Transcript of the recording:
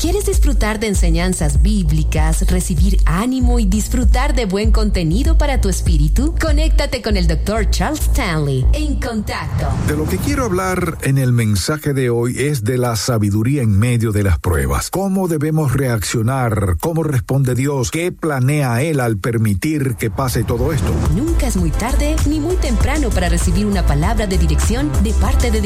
¿Quieres disfrutar de enseñanzas bíblicas, recibir ánimo y disfrutar de buen contenido para tu espíritu? Conéctate con el Dr. Charles Stanley en Contacto. De lo que quiero hablar en el mensaje de hoy es de la sabiduría en medio de las pruebas. ¿Cómo debemos reaccionar? ¿Cómo responde Dios? ¿Qué planea Él al permitir que pase todo esto? Nunca es muy tarde ni muy temprano para recibir una palabra de dirección de parte de Dios.